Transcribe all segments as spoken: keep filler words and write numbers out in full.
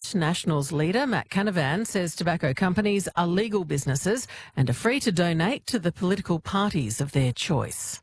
First Nationals leader Matt Canavan says tobacco companies are legal businesses and are free to donate to the political parties of their choice.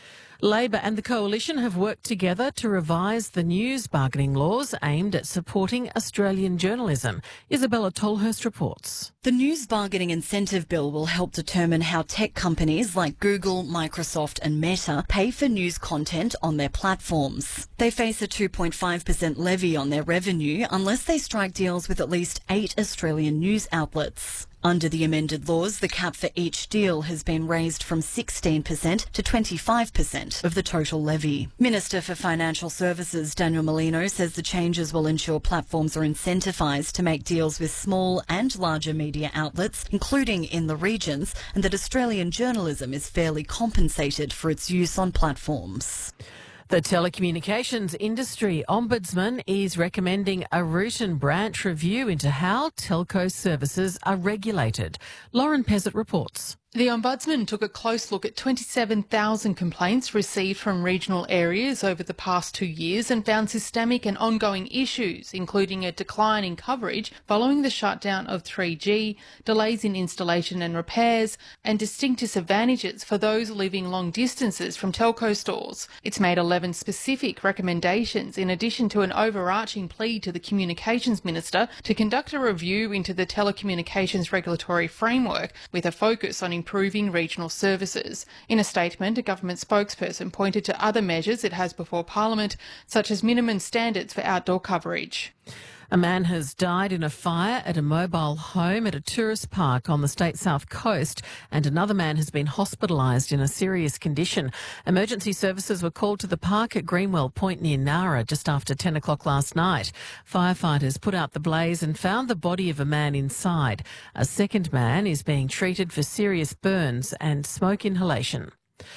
Labor and the Coalition have worked together to revise the news bargaining laws aimed at supporting Australian journalism. Isabella Tolhurst reports. The News Bargaining Incentive Bill will help determine how tech companies like Google, Microsoft and Meta pay for news content on their platforms. They face a two point five percent levy on their revenue unless they strike deals with at least eight Australian news outlets. Under the amended laws, the cap for each deal has been raised from sixteen percent to twenty-five percent of the total levy. Minister for Financial Services Daniel Molino says the changes will ensure platforms are incentivised to make deals with small and larger media outlets, including in the regions, and that Australian journalism is fairly compensated for its use on platforms. The telecommunications industry ombudsman is recommending a root and branch review into how telco services are regulated. Lauren Pezzett reports. The Ombudsman took a close look at twenty-seven thousand complaints received from regional areas over the past two years and found systemic and ongoing issues, including a decline in coverage following the shutdown of three G, delays in installation and repairs, and distinct disadvantages for those living long distances from telco stores. It's made eleven specific recommendations in addition to an overarching plea to the Communications Minister to conduct a review into the telecommunications regulatory framework with a focus on improving regional services. In a statement, a government spokesperson pointed to other measures it has before Parliament, such as minimum standards for outdoor coverage. A man has died in a fire at a mobile home at a tourist park on the state's south coast, and another man has been hospitalised in a serious condition. Emergency services were called to the park at Greenwell Point near Nara just after ten o'clock last night. Firefighters put out the blaze and found the body of a man inside. A second man is being treated for serious burns and smoke inhalation.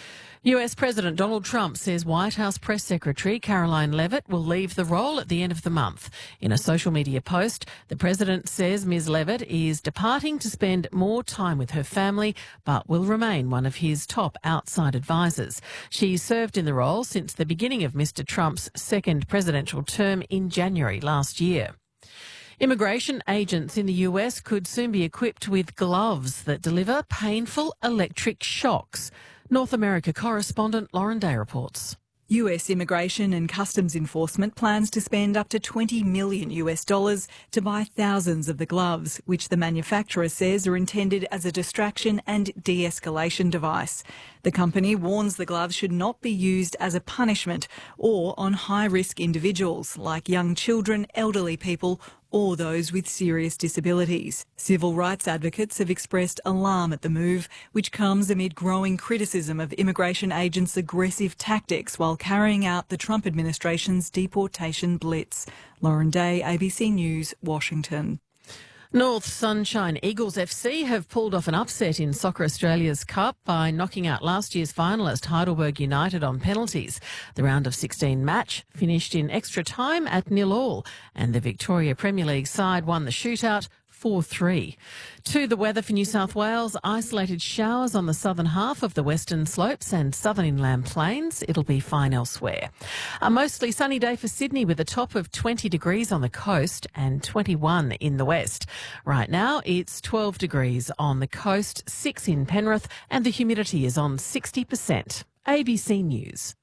U S President Donald Trump says White House Press Secretary Caroline Leavitt will leave the role at the end of the month. In a social media post, the president says Miz Leavitt is departing to spend more time with her family, but will remain one of his top outside advisors. She served in the role since the beginning of Mister Trump's second presidential term in January last year. Immigration agents in the U S could soon be equipped with gloves that deliver painful electric shocks. North America correspondent Lauren Day reports. U S Immigration and Customs Enforcement plans to spend up to twenty million U S dollars to buy thousands of the gloves, which the manufacturer says are intended as a distraction and de-escalation device. The company warns the gloves should not be used as a punishment or on high-risk individuals like young children, elderly people or those with serious disabilities. Civil rights advocates have expressed alarm at the move, which comes amid growing criticism of immigration agents' aggressive tactics while carrying out the Trump administration's deportation blitz. Lauren Day, A B C News, Washington. North Sunshine Eagles F C have pulled off an upset in Soccer Australia's Cup by knocking out last year's finalist Heidelberg United on penalties. The round of sixteen match finished in extra time at nil all, and the Victoria Premier League side won the shootout four three. To the weather for New South Wales, isolated showers on the southern half of the western slopes and southern inland plains. It'll be fine elsewhere. A mostly sunny day for Sydney with a top of twenty degrees on the coast and twenty-one in the west. Right now it's twelve degrees on the coast, six in Penrith, and the humidity is on sixty percent. A B C News.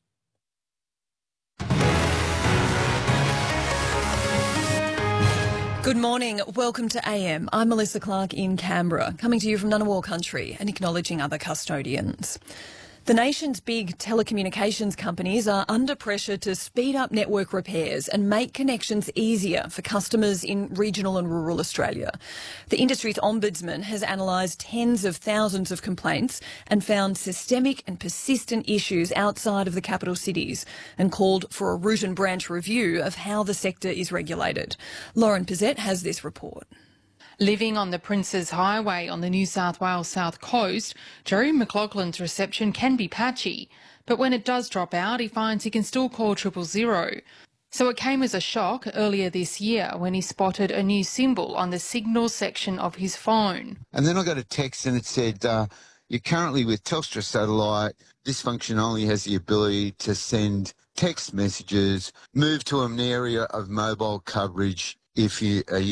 Good morning. Welcome to A M. I'm Melissa Clark in Canberra, coming to you from Ngunnawal country and acknowledging other custodians. The nation's big telecommunications companies are under pressure to speed up network repairs and make connections easier for customers in regional and rural Australia. The industry's ombudsman has analysed tens of thousands of complaints and found systemic and persistent issues outside of the capital cities and called for a root and branch review of how the sector is regulated. Lauren Pezzett has this report. Living on the Princes Highway on the New South Wales south coast, Jerry McLaughlin's reception can be patchy, but when it does drop out, he finds he can still call triple zero. So it came as a shock earlier this year when he spotted a new symbol on the signals section of his phone. And then I got a text and it said, uh, you're currently with Telstra Satellite. This function only has the ability to send text messages. Move to an area of mobile coverage if you are